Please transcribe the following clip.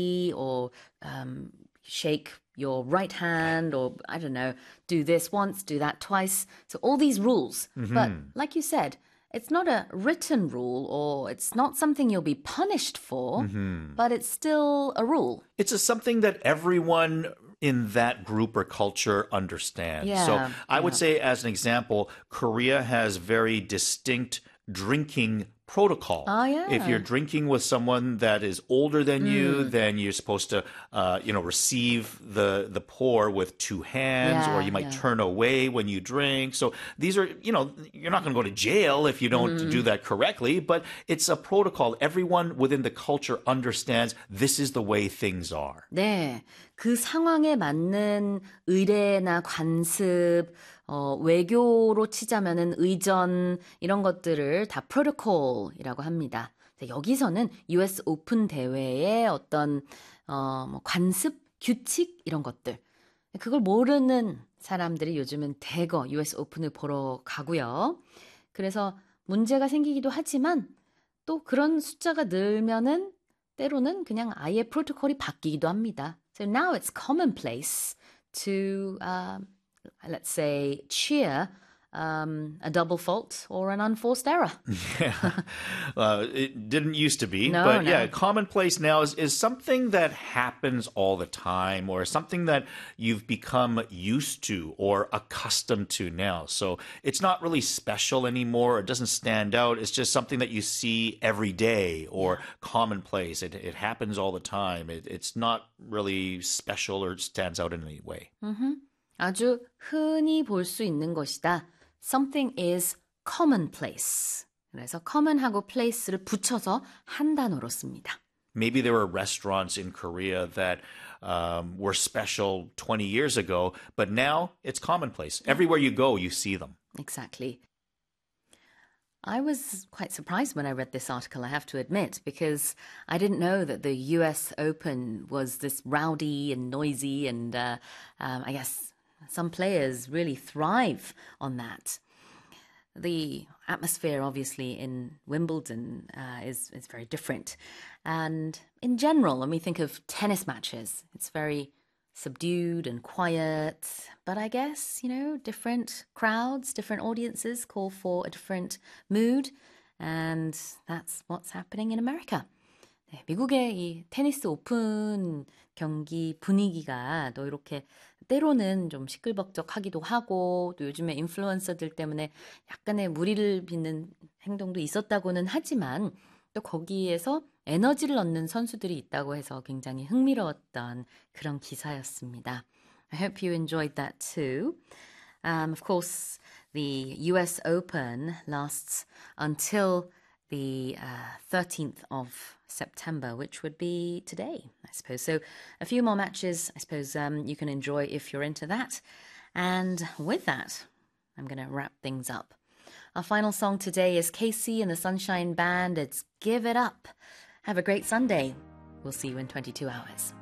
or shake your right hand, or I don't know, do this once, do that twice. So all these rules. But like you said, it's not a written rule or it's not something you'll be punished for, but it's still a rule. It's something that everyone in that group or culture understands. Yeah, so I would yeah. say, as an example, Korea has very distinct drinking protocol. Oh, yeah. If you're drinking with someone that is older than you, then you're supposed to, receive the pour with two hands, or Yeah, you might yeah. turn away when you drink. So these are, you're not going to go to jail if you don't do that correctly, but it's a protocol. Everyone within the culture understands this is the way things are. 네, 그 상황에 맞는 의례나 관습, 외교로 치자면은 의전 이런 것들을 다 프로토콜이라고 합니다. 여기서는 US 오픈 대회의 어떤 관습, 규칙 이런 것들 그걸 모르는 사람들이 요즘은 대거 US 오픈을 보러 가고요. 그래서 문제가 생기기도 하지만 또 그런 숫자가 늘면은 때로는 그냥 아예 프로토콜이 바뀌기도 합니다. So now it's commonplace to, let's say, cheer a double fault or an unforced error. Yeah. It didn't used to be, No, but no. yeah, commonplace now is something that happens all the time or something that you've become used to or accustomed to now. So it's not really special anymore. It doesn't stand out. It's just something that you see every day or commonplace. It happens all the time. It's not really special or stands out in any way. 아주 흔히 볼 수 있는 것이다. Something is commonplace. 그래서 common하고 place를 붙여서 한 단어로 씁니다. Maybe there were restaurants in Korea that were special 20 years ago, but now it's commonplace. Everywhere you go, you see them. Exactly. I was quite surprised when I read this article, I have to admit, because I didn't know that the US Open was this rowdy and noisy, and I guess some players really thrive on that. The atmosphere, obviously, in Wimbledon is very different. And in general, when we think of tennis matches, it's very subdued and quiet. But I guess, different crowds, different audiences call for a different mood. And that's what's happening in America. 네, 미국의 이 테니스 오픈 경기 분위기가 또 이렇게 때로는 좀 시끌벅적하기도 하고 또 요즘에 인플루언서들 때문에 약간의 무리를 빚는 행동도 있었다고는 하지만 또 거기에서 에너지를 얻는 선수들이 있다고 해서 굉장히 흥미로웠던 그런 기사였습니다. I hope you enjoyed that too. Of course, the US Open lasts until the 13th of September, which would be today, I suppose. So a few more matches, I suppose you can enjoy if you're into that. And with that, I'm going to wrap things up. Our final song today is Casey and the Sunshine Band. It's Give It Up. Have a great Sunday. We'll see you in 22 hours.